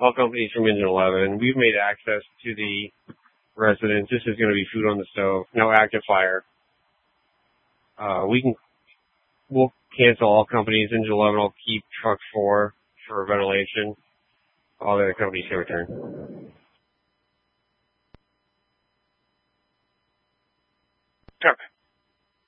all companies from Engine 11. We've made access to the residence. This is going to be food on the stove, no active fire. We'll cancel all companies. Engine 11 will keep truck 4 for ventilation. All the other companies can return.